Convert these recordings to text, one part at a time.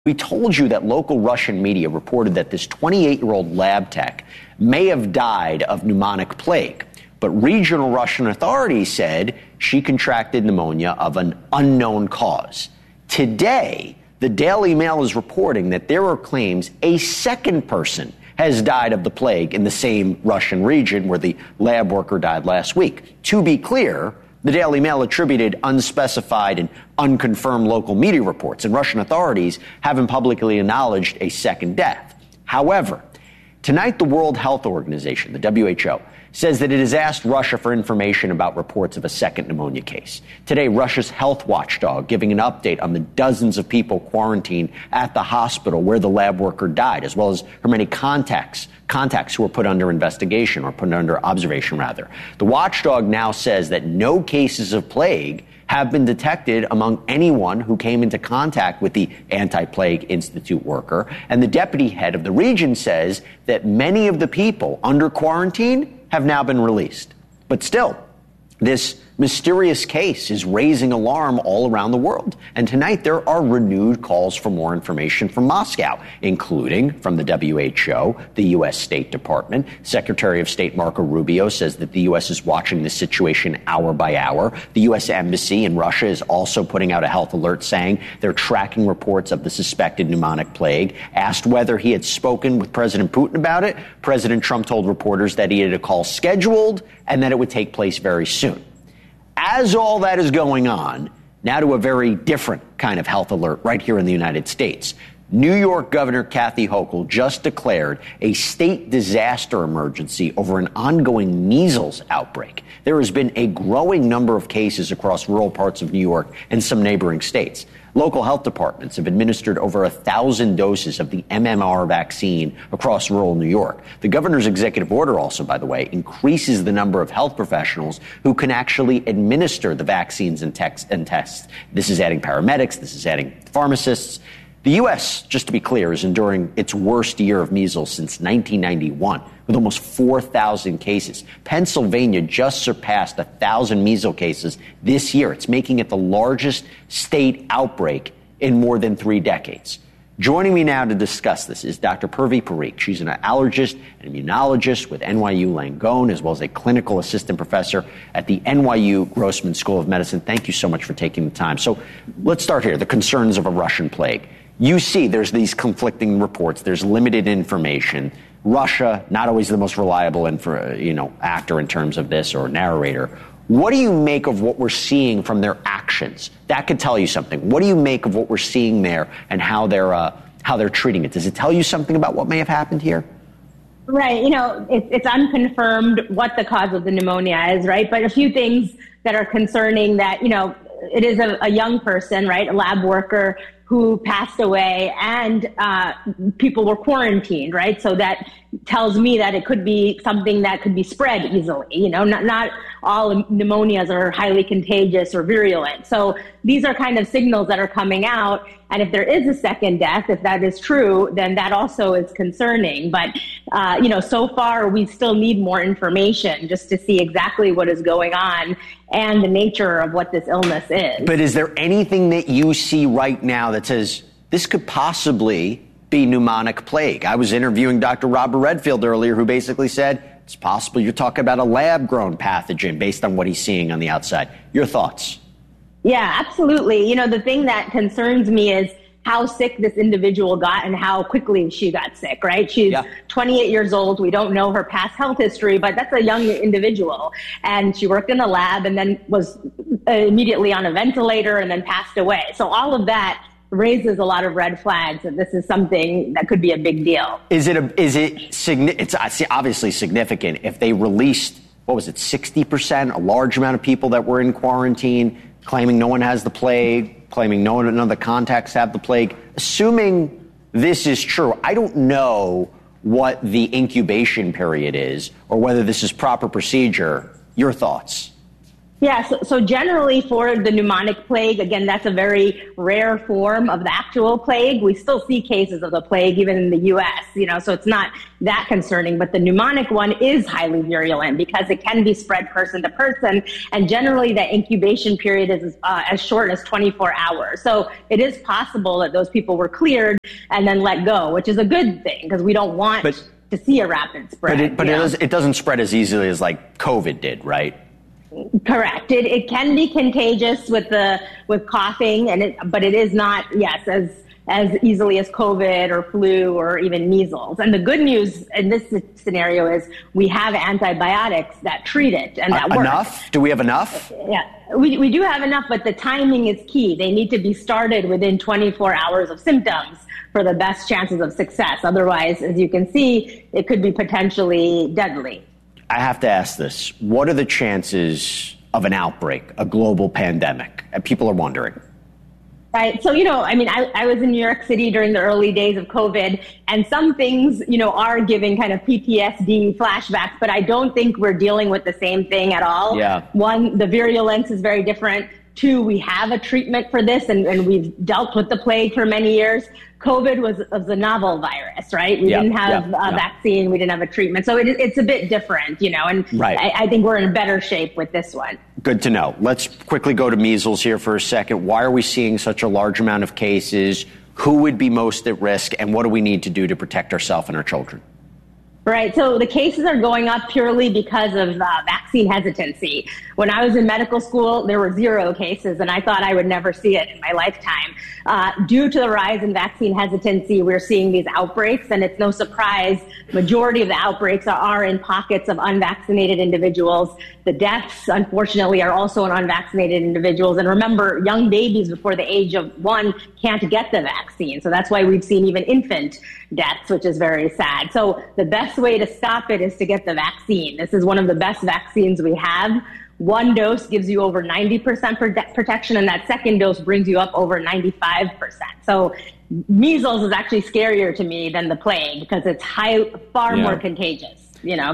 We told you that local Russian media reported that this 28-year-old lab tech may have died of pneumonic plague, but regional Russian authorities said she contracted pneumonia of an unknown cause. Today, the Daily Mail is reporting that there are claims a second person has died of the plague in the same Russian region where the lab worker died last week. To be clear, the Daily Mail attributed unspecified and unconfirmed local media reports, and Russian authorities haven't publicly acknowledged a second death. However, tonight the World Health Organization, the WHO, says that it has asked Russia for information about reports of a second pneumonia case. Today, Russia's health watchdog giving an update on the dozens of people quarantined at the hospital where the lab worker died, as well as her many contacts who were put under investigation, or put under observation, rather. The watchdog now says that no cases of plague have been detected among anyone who came into contact with the Anti-Plague Institute worker. And the deputy head of the region says that many of the people under quarantine have now been released. But still, this mysterious case is raising alarm all around the world. And tonight there are renewed calls for more information from Moscow, including from the WHO, the U.S. State Department. Secretary of State Marco Rubio says that the U.S. is watching this situation hour by hour. The U.S. Embassy in Russia is also putting out a health alert saying they're tracking reports of the suspected pneumonic plague. Asked whether he had spoken with President Putin about it, President Trump told reporters that he had a call scheduled and that it would take place very soon. As all that is going on, now to a very different kind of health alert right here in the United States. New York Governor Kathy Hochul just declared a state disaster emergency over an ongoing measles outbreak. There has been a growing number of cases across rural parts of New York and some neighboring states. Local health departments have administered over 1,000 doses of the MMR vaccine across rural New York. The governor's executive order also, by the way, increases the number of health professionals who can actually administer the vaccines and tests. This is adding paramedics. This is adding pharmacists. The U.S., just to be clear, is enduring its worst year of measles since 1991, with almost 4,000 cases. Pennsylvania just surpassed 1,000 measles cases this year. It's making it the largest state outbreak in more than 3 decades. Joining me now to discuss this is Dr. Purvi Parikh. She's an allergist and immunologist with NYU Langone, as well as a clinical assistant professor at the NYU Grossman School of Medicine. Thank you so much for taking the time. So let's start here, the concerns of a Russian plague. You see there's these conflicting reports. There's limited information. Russia, not always the most reliable actor in terms of this, or narrator. What do you make of what we're seeing from their actions? That could tell you something. What do you make of what we're seeing there and how they're treating it? Does it tell you something about what may have happened here? Right. It's unconfirmed what the cause of the pneumonia is, right? But a few things that are concerning that, it is a young person, right? A lab worker who passed away, and people were quarantined, right? So that tells me that it could be something that could be spread easily. Not all pneumonias are highly contagious or virulent. So these are kind of signals that are coming out. And if there is a second death, if that is true, then that also is concerning. But, so far we still need more information just to see exactly what is going on and the nature of what this illness is. But is there anything that you see right now that says this could possibly be pneumonic plague? I was interviewing Dr. Robert Redfield earlier, who basically said it's possible you're talking about a lab-grown pathogen based on what he's seeing on the outside. Your thoughts? Yeah, absolutely. The thing that concerns me is how sick this individual got and how quickly she got sick, right? She's 28 years old. We don't know her past health history, but that's a young individual. And she worked in a lab and then was immediately on a ventilator and then passed away. So all of that raises a lot of red flags that this is something that could be a big deal. It's obviously significant if they released, 60%, a large amount of people that were in quarantine, claiming no one has the plague, claiming none of the contacts have the plague. Assuming this is true, I don't know what the incubation period is or whether this is proper procedure. Your thoughts? Yeah, so generally for the pneumonic plague, again, that's a very rare form of the actual plague. We still see cases of the plague even in the U.S., so it's not that concerning. But the pneumonic one is highly virulent because it can be spread person to person. And generally the incubation period is as short as 24 hours. So it is possible that those people were cleared and then let go, which is a good thing because we don't want to see a rapid spread. But it doesn't spread as easily as like COVID did, right? Correct. It can be contagious with coughing, but it is not, as easily as COVID or flu or even measles. And the good news in this scenario is we have antibiotics that treat it and that work. Enough? Do we have enough? Yeah, we do have enough, but the timing is key. They need to be started within 24 hours of symptoms for the best chances of success. Otherwise, as you can see, it could be potentially deadly. I have to ask this. What are the chances of an outbreak, a global pandemic? People are wondering. Right. So, I was in New York City during the early days of COVID, and some things, are giving kind of PTSD flashbacks, but I don't think we're dealing with the same thing at all. Yeah. One, the virulence is very different. Two, we have a treatment for this, and we've dealt with the plague for many years. COVID was a novel virus, right? We didn't have a vaccine. We didn't have a treatment. So it's a bit different, and right. I think we're in better shape with this one. Good to know. Let's quickly go to measles here for a second. Why are we seeing such a large amount of cases? Who would be most at risk? And what do we need to do to protect ourselves and our children? Right. So the cases are going up purely because of vaccine hesitancy. When I was in medical school, there were 0 cases, and I thought I would never see it in my lifetime. Due to the rise in vaccine hesitancy, we're seeing these outbreaks, and it's no surprise. Majority of the outbreaks are in pockets of unvaccinated individuals. The deaths, unfortunately, are also in unvaccinated individuals. And remember, young babies before the age of 1 can't get the vaccine. So that's why we've seen even infant deaths, which is very sad. So the best way to stop it is to get the vaccine. This is one of the best vaccines we have. 1 dose gives you over 90% protection, and that second dose brings you up over 95%. So measles is actually scarier to me than the plague because it's far more contagious,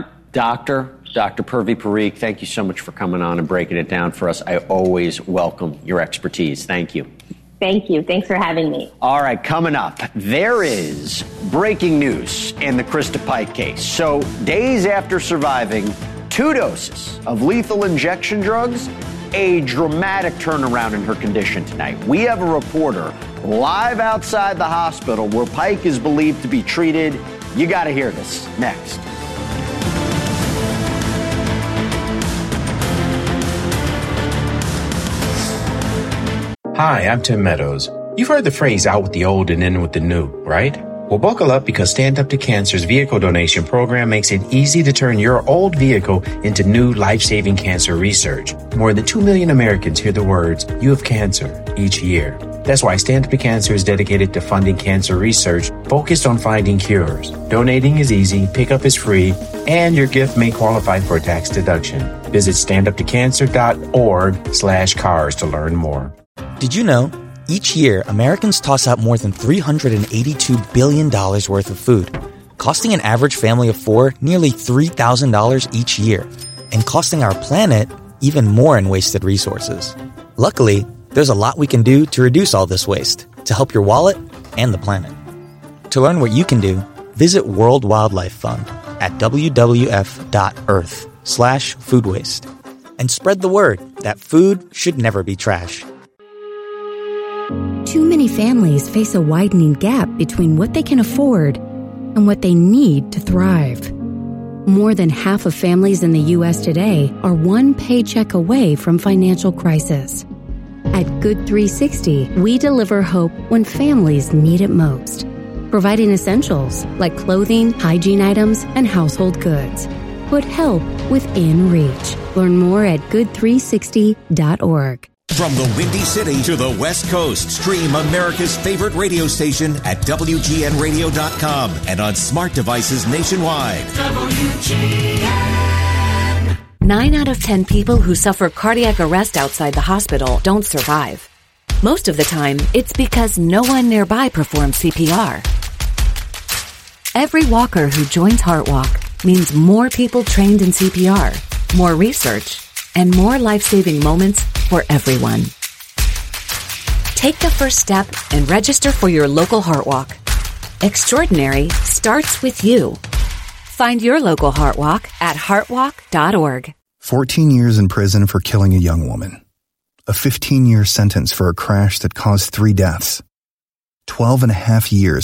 Dr. Purvi Parikh, thank you so much for coming on and breaking it down for us. I always welcome your expertise. Thank you. Thank you. Thanks for having me. All right, coming up, there is breaking news in the Krista Pike case. So days after surviving 2 doses of lethal injection drugs, a dramatic turnaround in her condition tonight. We have a reporter live outside the hospital where Pike is believed to be treated. You got to hear this next. Hi, I'm Tim Meadows. You've heard the phrase out with the old and in with the new, right? Well, buckle up because Stand Up to Cancer's vehicle donation program makes it easy to turn your old vehicle into new life-saving cancer research. More than 2 million Americans hear the words, "You have cancer," each year. That's why Stand Up to Cancer is dedicated to funding cancer research focused on finding cures. Donating is easy, pickup is free, and your gift may qualify for a tax deduction. Visit standuptocancer.org/cars to learn more. Did you know? Each year, Americans toss out more than $382 billion worth of food, costing an average family of 4 nearly $3,000 each year, and costing our planet even more in wasted resources. Luckily, there's a lot we can do to reduce all this waste, to help your wallet and the planet. To learn what you can do, visit World Wildlife Fund at wwf.earth/food waste. And spread the word that food should never be trash. Too many families face a widening gap between what they can afford and what they need to thrive. More than half of families in the U.S. today are one paycheck away from financial crisis. At Good 360, we deliver hope when families need it most, providing essentials like clothing, hygiene items, and household goods. Put help within reach. Learn more at good360.org. From the Windy City to the West Coast, stream America's favorite radio station at WGNradio.com and on smart devices nationwide. WGN. 9 out of 10 people who suffer cardiac arrest outside the hospital don't survive. Most of the time, it's because no one nearby performs CPR. Every walker who joins HeartWalk means more people trained in CPR, more research, and more life-saving moments for everyone. Take the first step and register for your local Heartwalk. Extraordinary starts with you. Find your local Heartwalk at heartwalk.org. 14 years in prison for killing a young woman. A 15-year sentence for a crash that caused 3 deaths. 12 and a half years